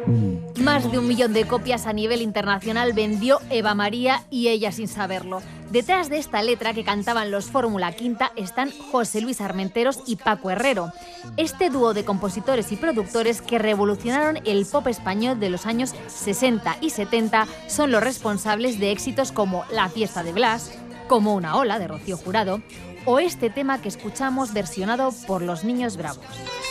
Más de 1 millón de copias a nivel internacional vendió Eva María y ella sin saberlo. Detrás de esta letra que cantaban los Fórmula Quinta están José Luis Armenteros y Paco Herrero. Este dúo de compositores y productores que revolucionaron el pop español de los años 60 y 70 son los responsables de éxitos como La fiesta de Blas, Como una ola de Rocío Jurado o este tema que escuchamos versionado por Los Niños Bravos.